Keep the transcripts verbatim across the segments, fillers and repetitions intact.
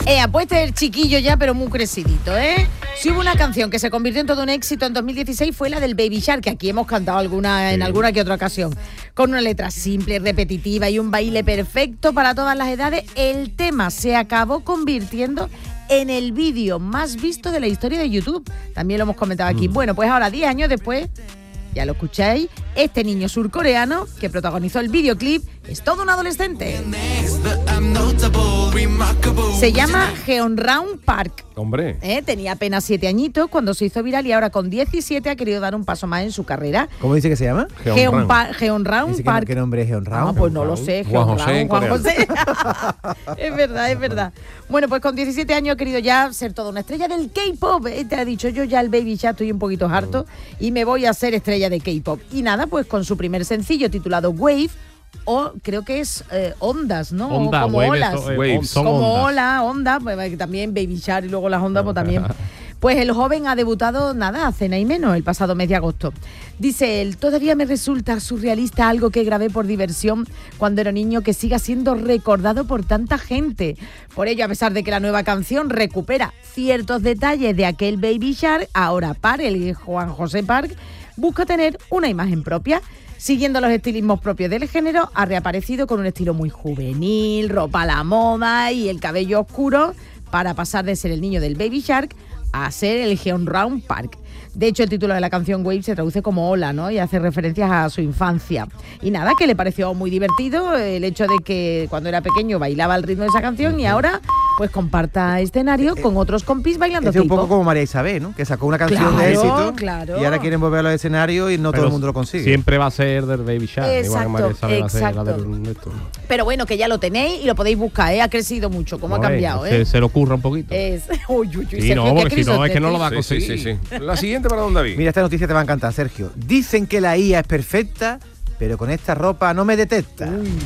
Eh, pues este es el chiquillo ya, pero muy crecidito, ¿eh? Si hubo una canción que se convirtió en todo un éxito en dos mil dieciséis fue la del Baby Shark, que aquí hemos cantado alguna, en alguna que otra ocasión. Con una letra simple, repetitiva y un baile perfecto para todas las edades, el tema se acabó convirtiendo en el vídeo más visto de la historia de YouTube. También lo hemos comentado aquí. Mm. Bueno, pues ahora, diez años después, ya lo escucháis, este niño surcoreano que protagonizó el videoclip es todo un adolescente. Se llama Jeonraun Park. Hombre. ¿Eh? Tenía apenas siete añitos cuando se hizo viral y ahora con diecisiete ha querido dar un paso más en su carrera. ¿Cómo dice que se llama? Jeonraun Park. ¿Qué nombre es Jeonraun? Ah, pues no lo sé. Juan José. Juan José. Es verdad, es verdad. Bueno, pues con diecisiete años ha querido ya ser toda una estrella del K-pop. Eh, te ha dicho, yo ya el Baby ya estoy un poquito harto mm. y me voy a ser estrella de K-pop. Y nada, pues con su primer sencillo titulado Wave, o creo que es eh, ondas, ¿no? Onda, como wave, olas. Eso, eh, son como ondas. ola, onda, pues también Baby Shark y luego las ondas, pues también. Pues el joven ha debutado, nada, hace nada y menos, el pasado mes de agosto. Dice él, todavía me resulta surrealista algo que grabé por diversión cuando era niño que siga siendo recordado por tanta gente. Por ello, a pesar de que la nueva canción recupera ciertos detalles de aquel Baby Shark, ahora Park, el Juan José Park, busca tener una imagen propia. Siguiendo los estilismos propios del género, ha reaparecido con un estilo muy juvenil, ropa a la moda y el cabello oscuro para pasar de ser el niño del Baby Shark a ser el Jeonraun Park. De hecho, el título de la canción Wave se traduce como Hola, ¿no? Y hace referencias a su infancia. Y nada, que le pareció muy divertido el hecho de que cuando era pequeño bailaba al ritmo de esa canción y ahora pues comparta escenario con otros compis bailando. Es un poco como María Isabel, ¿no? Que sacó una canción claro, de éxito claro. y ahora quieren volver a los escenarios y no Pero todo el mundo lo consigue. Siempre va a ser del Baby Shark. Exacto, igual que María Isabel exacto. va a ser la del esto. Pero bueno, que ya lo tenéis y lo podéis buscar, ¿eh? Ha crecido mucho, cómo ha cambiado, se, ¿eh? Se le ocurra un poquito. Es... Uy, uy, uy, sí, Sergio, no, porque si no es que no lo va a Sí, conseguir. sí, sí, sí. La siguiente para don David. Mira, esta noticia te va a encantar, Sergio. Dicen que la I A es perfecta, pero con esta ropa no me detecta.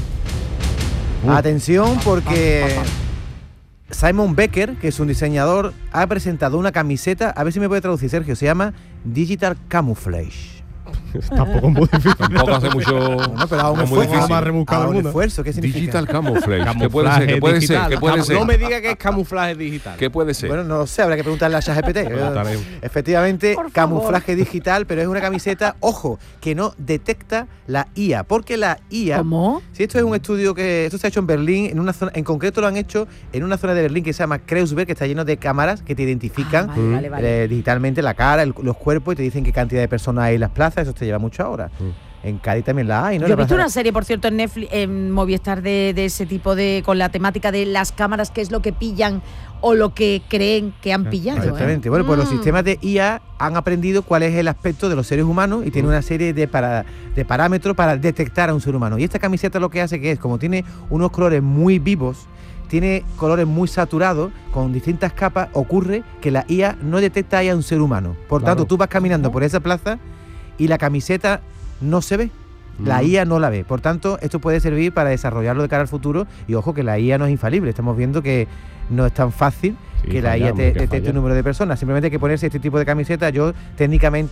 Uh. Atención, porque Simon Becker, que es un diseñador, ha presentado una camiseta, a ver si me puede traducir, Sergio, se llama Digital Camouflage. Tampoco es muy difícil. Tampoco hace mucho. No, pero hago un muy esfuerzo. difícil. Más rebuscado Hago un alguno. esfuerzo, ¿qué significa? Digital Camouflage. ¿Qué puede Camuflaje ser? ¿Qué puede digital. ser? ¿Qué puede Cam- ser? No me diga que es camuflaje digital. ¿Qué puede ser? Bueno, no lo sé, habrá que preguntarle a ChatGPT. Efectivamente, camuflaje digital, pero es una camiseta, ojo, que no detecta la I A, porque la I A... ¿Cómo? Si esto es un estudio que esto se ha hecho en Berlín, en una zona, en concreto lo han hecho en una zona de Berlín que se llama Kreuzberg, que está lleno de cámaras que te identifican Ah, vale, vale, vale. eh, digitalmente la cara, el- los cuerpos y te dicen qué cantidad de personas hay en las plazas. Eso te lleva muchas horas. En Cádiz también la hay, ¿no? Yo he La visto plaza- una serie, por cierto, en Netflix, en Movistar, de, de ese tipo de, con la temática de las cámaras, qué es lo que pillan o lo que creen que han pillado. Exactamente. ¿eh? Bueno, pues los Mm. sistemas de I A han aprendido cuál es el aspecto de los seres humanos y tienen una serie de, para, de parámetros para detectar a un ser humano. Y esta camiseta lo que hace que es, como tiene unos colores muy vivos, tiene colores muy saturados, con distintas capas, ocurre que la I A no detecta ahí a un ser humano. Por Claro. tanto, tú vas caminando por esa plaza y la camiseta no se ve. La Mm. I A no la ve. Por tanto, esto puede servir para desarrollarlo de cara al futuro. Y ojo, que la I A no es infalible. Estamos viendo que no es tan fácil Sí, que la falla, I A hombre, te que detecte falla. un número de personas. Simplemente hay que ponerse este tipo de camiseta. Yo técnicamente